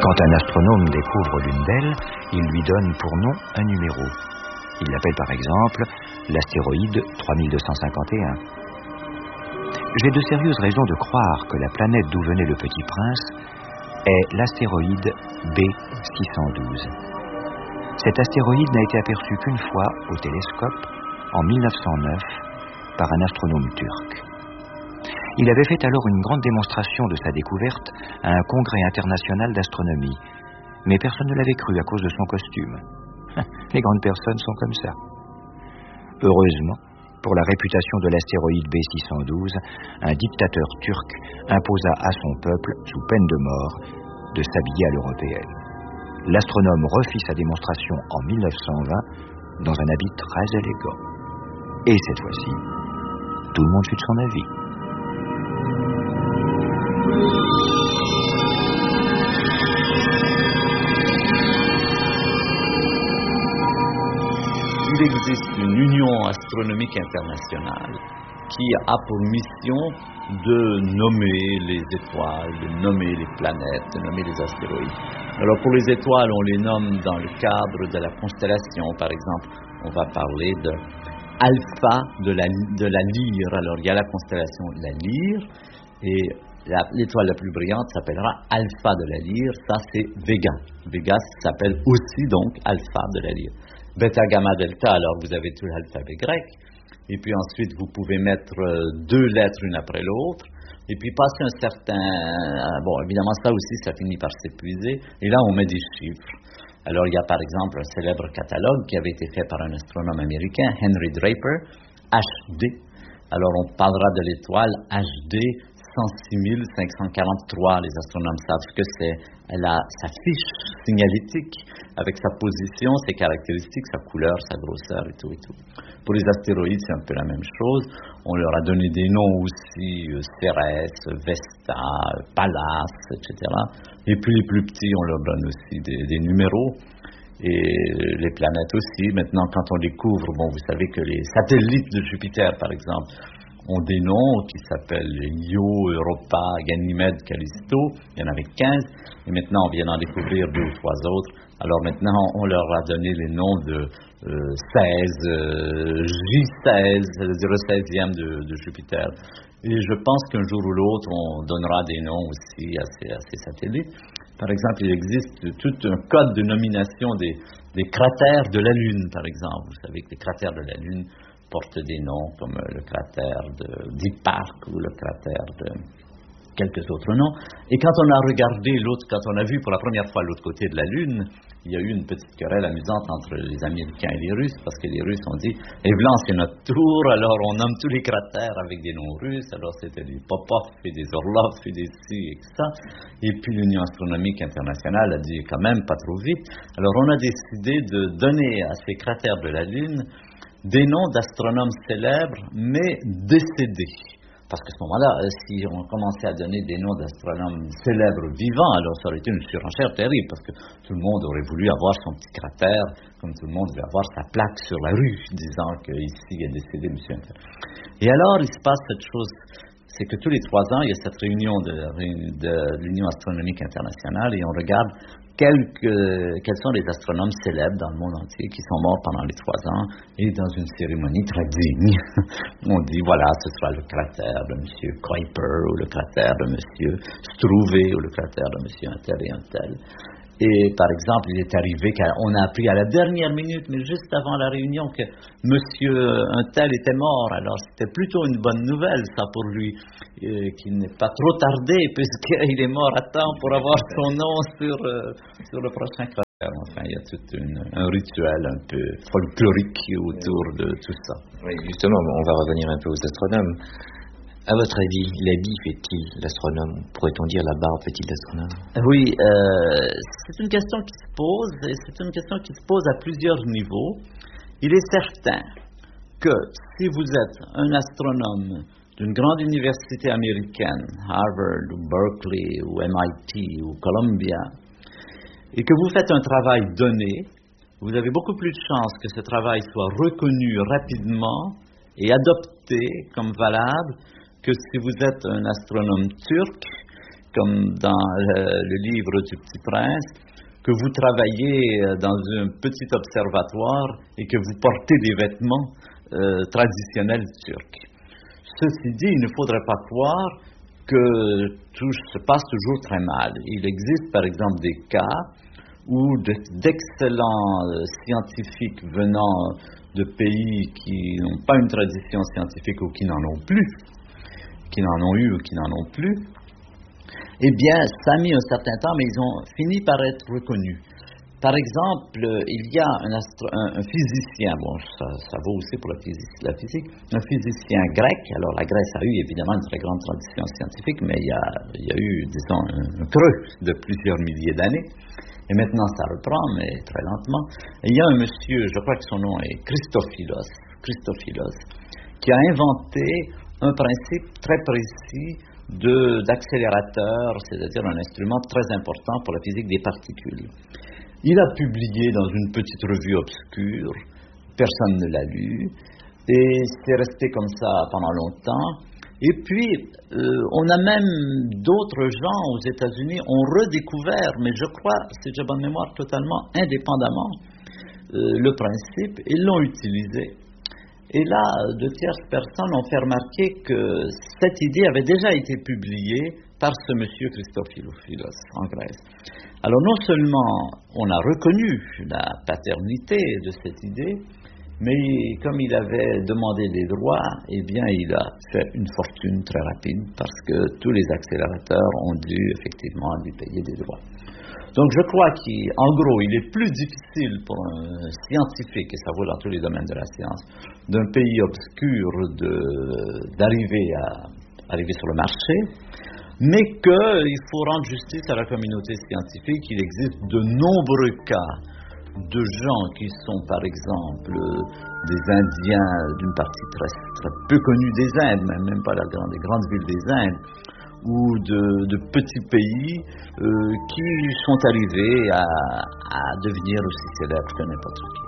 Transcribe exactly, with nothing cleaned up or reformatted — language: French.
Quand un astronome découvre l'une d'elles, il lui donne pour nom un numéro. Il l'appelle par exemple l'astéroïde trois mille deux cent cinquante et un. J'ai de sérieuses raisons de croire que la planète d'où venait le Petit Prince est l'astéroïde B six cent douze. Cet astéroïde n'a été aperçu qu'une fois au télescope en mille neuf cent neuf par un astronome turc. Il avait fait alors une grande démonstration de sa découverte à un congrès international d'astronomie, mais personne ne l'avait cru à cause de son costume. Les grandes personnes sont comme ça. Heureusement, pour la réputation de l'astéroïde B six cent douze, un dictateur turc imposa à son peuple, sous peine de mort, de s'habiller à l'européenne. L'astronome refit sa démonstration en mille neuf cent vingt dans un habit très élégant. Et cette fois-ci, tout le monde fut de son avis. Il existe une union astronomique internationale qui a pour mission de nommer les étoiles, de nommer les planètes, de nommer les astéroïdes. Alors pour les étoiles, on les nomme dans le cadre de la constellation. Par exemple, on va parler de Alpha de la, de la Lyre. Alors il y a la constellation la Lyre et la, l'étoile la plus brillante s'appellera Alpha de la Lyre. Ça c'est Vega. Vega s'appelle aussi donc Alpha de la Lyre. Beta, gamma, delta, alors vous avez tout l'alphabet grec, et puis ensuite vous pouvez mettre deux lettres une après l'autre, et puis passer un certain... Bon, évidemment, ça aussi, ça finit par s'épuiser, et là, on met des chiffres. Alors, il y a par exemple un célèbre catalogue qui avait été fait par un astronome américain, Henry Draper, H D. Alors, on parlera de l'étoile H D cent six mille cinq cent quarante-trois, les astronomes savent ce que c'est. Elle a sa fiche signalétique avec sa position, ses caractéristiques, sa couleur, sa grosseur et tout et tout. Pour les astéroïdes, c'est un peu la même chose. On leur a donné des noms aussi, euh, Cérès, Vesta, Pallas, et cetera. Et puis les plus petits, on leur donne aussi des, des numéros. Et les planètes aussi. Maintenant, quand on découvre, bon, vous savez que les satellites de Jupiter, par exemple, ont des noms qui s'appellent Io, Europa, Ganymède, Callisto. Il y en avait quinze. Et maintenant, on vient d'en découvrir deux ou trois autres. Alors maintenant, on leur a donné les noms de euh, seize, euh, J seize, c'est-à-dire le seizième de, de Jupiter. Et je pense qu'un jour ou l'autre, on donnera des noms aussi à ces, à ces satellites. Par exemple, il existe tout un code de nomination des, des cratères de la Lune, par exemple. Vous savez que les cratères de la Lune portent des noms comme le cratère de Deep Park ou le cratère de quelques autres noms. Et quand on a regardé l'autre, quand on a vu pour la première fois l'autre côté de la Lune, il y a eu une petite querelle amusante entre les Américains et les Russes, parce que les Russes ont dit « Evlan, c'est notre tour, alors on nomme tous les cratères avec des noms russes. » Alors c'était des Popov et des Orlov et des ci et ça. Et puis l'Union astronomique internationale a dit quand même pas trop vite. Alors on a décidé de donner à ces cratères de la Lune des noms d'astronomes célèbres, mais décédés. Parce qu'à ce moment-là, si on commençait à donner des noms d'astronomes célèbres vivants, alors ça aurait été une surenchère terrible, parce que tout le monde aurait voulu avoir son petit cratère, comme tout le monde veut avoir sa plaque sur la rue, disant qu'ici est décédé monsieur. Et alors, il se passe cette chose, c'est que tous les trois ans, il y a cette réunion de, de l'Union astronomique internationale, et on regarde Quelques, quels sont les astronomes célèbres dans le monde entier qui sont morts pendant les trois ans, et dans une cérémonie très digne, on dit voilà, ce sera le cratère de monsieur Kuiper, ou le cratère de monsieur Struve, ou le cratère de monsieur un tel et un tel. Et par exemple, il est arrivé qu'on a appris à la dernière minute, mais juste avant la réunion, que monsieur un tel était mort. Alors c'était plutôt une bonne nouvelle, ça, pour lui, euh, qu'il n'ait pas trop tardé, puisqu'il est mort à temps pour avoir son nom sur, euh, sur le prochain cratère. Enfin, il y a tout une, un rituel un peu folklorique autour de tout ça. Oui, justement, on va revenir un peu aux astronomes. À votre avis, l'habit fait-il l'astronome? Pourrait-on dire la barbe fait-il l'astronome? Oui, euh, c'est une question qui se pose, et c'est une question qui se pose à plusieurs niveaux. Il est certain que si vous êtes un astronome d'une grande université américaine, Harvard ou Berkeley ou M I T ou Columbia, et que vous faites un travail donné, vous avez beaucoup plus de chances que ce travail soit reconnu rapidement et adopté comme valable que si vous êtes un astronome turc, comme dans euh, le livre du Petit Prince, que vous travaillez dans un petit observatoire et que vous portez des vêtements euh, traditionnels turcs. Ceci dit, il ne faudrait pas croire que tout se passe toujours très mal. Il existe par exemple des cas où d'excellents scientifiques venant de pays qui n'ont pas une tradition scientifique ou qui n'en ont plus, qui n'en ont eu ou qui n'en ont plus, eh bien, ça a mis un certain temps, mais ils ont fini par être reconnus. Par exemple, il y a un, astro- un, un physicien, bon, ça, ça vaut aussi pour la physique, la physique, un physicien grec. Alors, la Grèce a eu évidemment une très grande tradition scientifique, mais il y a, il y a eu, disons, un, un creux de plusieurs milliers d'années. Et maintenant, ça reprend, mais très lentement. Et il y a un monsieur, je crois que son nom est Christophilos, Christophilos, qui a inventé un principe très précis de, d'accélérateur, c'est-à-dire un instrument très important pour la physique des particules. Il a publié dans une petite revue obscure, personne ne l'a lu, et c'est resté comme ça pendant longtemps. Et puis, euh, on a même d'autres gens aux États-Unis ont redécouvert, mais je crois, si j'ai bonne mémoire, totalement indépendamment, euh, le principe, et l'ont utilisé. Et là, de tierces personnes ont fait remarquer que cette idée avait déjà été publiée par ce monsieur Christophilos en Grèce. Alors non seulement on a reconnu la paternité de cette idée, mais comme il avait demandé des droits, eh bien il a fait une fortune très rapide parce que tous les accélérateurs ont dû effectivement lui payer des droits. Donc je crois qu'en gros, il est plus difficile pour un scientifique, et ça vaut dans tous les domaines de la science, d'un pays obscur de, d'arriver à arriver sur le marché, mais qu'il faut rendre justice à la communauté scientifique. Il existe de nombreux cas de gens qui sont, par exemple, des Indiens d'une partie très, très peu connue des Indes, même, même pas la grande, des grandes villes des Indes, ou de, de petits pays euh, qui sont arrivés à, à devenir aussi célèbres que n'importe qui.